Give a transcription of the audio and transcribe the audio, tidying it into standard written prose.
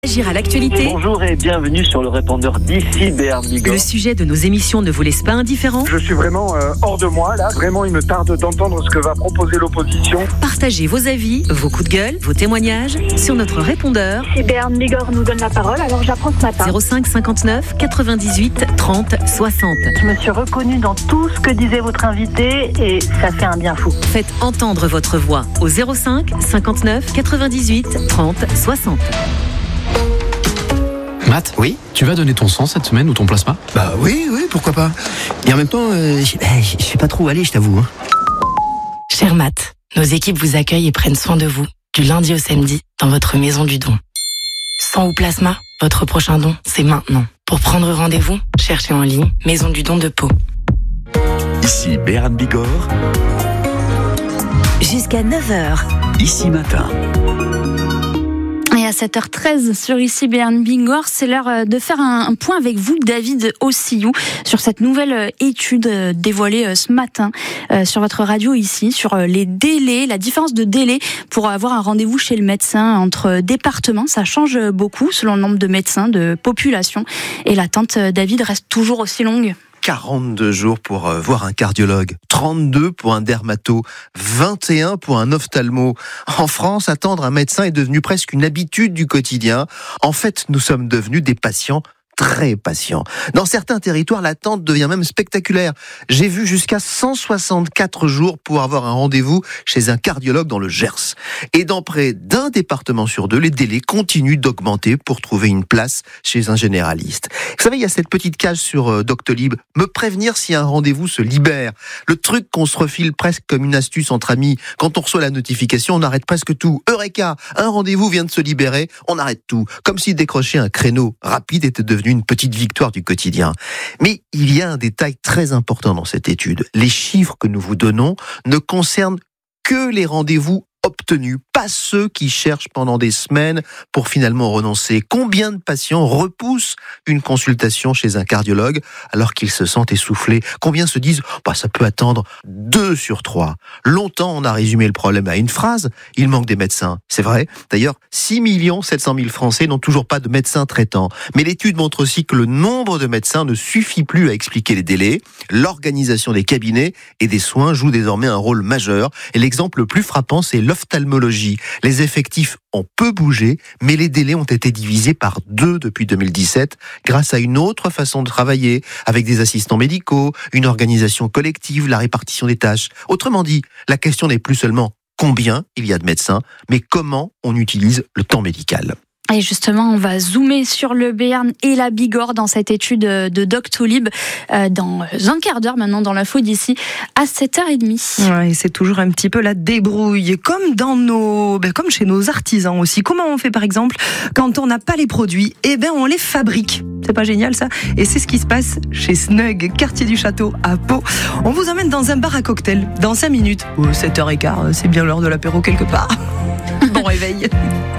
Réagir à l'actualité. Bonjour et bienvenue sur le répondeur d'ici Béarn Bigorre. Le sujet de nos émissions ne vous laisse pas indifférent. Je suis vraiment hors de moi là. Vraiment, il me tarde d'entendre ce que va proposer l'opposition. Partagez vos avis, vos coups de gueule, vos témoignages sur notre répondeur. Si Béarn Bigorre nous donne la parole, alors j'apprends ce matin. 05 59 98 30 60. Je me suis reconnue dans tout ce que disait votre invité et ça fait un bien fou. Faites entendre votre voix au 05 59 98 30 60. Matt, Oui. tu vas donner ton sang cette semaine ou ton plasma? Bah oui, pourquoi pas. Et en même temps, je sais pas trop où aller, je t'avoue. Hein. Cher Matt, nos équipes vous accueillent et prennent soin de vous du lundi au samedi dans votre maison du don. Sang ou plasma, votre prochain don, c'est maintenant. Pour prendre rendez-vous, cherchez en ligne Maison du don de Pau. Ici Béarn Bigorre, Jusqu'à 9h. ici matin. Et à 7h13 sur ici Béarn Bigorre, c'est l'heure de faire un point avec vous, David Ossillou, sur cette nouvelle étude dévoilée ce matin sur votre radio ici, sur les délais, la différence de délai pour avoir un rendez-vous chez le médecin entre départements. Ça change beaucoup selon le nombre de médecins, de population. Et l'attente, David, reste toujours aussi longue. 42 jours pour voir un cardiologue, 32 pour un dermato, 21 pour un ophtalmo. En France, attendre un médecin est devenu presque une habitude du quotidien. En fait, nous sommes devenus des patients très patients. Dans certains territoires, l'attente devient même spectaculaire. J'ai vu jusqu'à 164 jours pour avoir un rendez-vous chez un cardiologue dans le Gers. Et dans près d'un département sur deux, les délais continuent d'augmenter pour trouver une place chez un généraliste. Vous savez, il y a cette petite case sur Doctolib, me prévenir si un rendez-vous se libère. Le truc qu'on se refile presque comme une astuce entre amis. Quand on reçoit la notification, on arrête presque tout. Eureka, un rendez-vous vient de se libérer, on arrête tout. Comme si décrocher un créneau rapide était devenu une petite victoire du quotidien. Mais il y a un détail très important dans cette étude. Les chiffres que nous vous donnons ne concernent que les rendez-vous obtenus, pas ceux qui cherchent pendant des semaines pour finalement renoncer. Combien de patients repoussent une consultation chez un cardiologue alors qu'ils se sentent essoufflés? Combien se disent ça peut attendre 2 sur 3? Longtemps, on a résumé le problème à une phrase, il manque des médecins. C'est vrai. D'ailleurs, 6 700 000 Français n'ont toujours pas de médecin traitant. Mais l'étude montre aussi que le nombre de médecins ne suffit plus à expliquer les délais. L'organisation des cabinets et des soins joue désormais un rôle majeur. Et l'exemple le plus frappant, c'est l'ophtalmologie. Les effectifs ont peu bougé, mais les délais ont été divisés par 2 depuis 2017 grâce à une autre façon de travailler, avec des assistants médicaux, une organisation collective, la répartition des tâches. Autrement dit, la question n'est plus seulement combien il y a de médecins, mais comment on utilise le temps médical. Et justement, on va zoomer sur le Béarn et la Bigorre dans cette étude de Doctolib dans un quart d'heure maintenant dans l'info d'ici à 7h30. Ouais, c'est toujours un petit peu la débrouille, comme comme chez nos artisans aussi. Comment on fait par exemple quand on n'a pas les produits? On les fabrique. C'est pas génial ça? Et c'est ce qui se passe chez Snug, quartier du Château à Pau. On vous emmène dans un bar à cocktail dans 5 minutes. 7h15, c'est bien l'heure de l'apéro quelque part. Bon réveil.